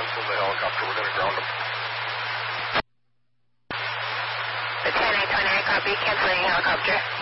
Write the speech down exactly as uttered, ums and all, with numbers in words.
cancel the helicopter. We're going to ground them. The ten eight twenty-eight, copy, canceling helicopter.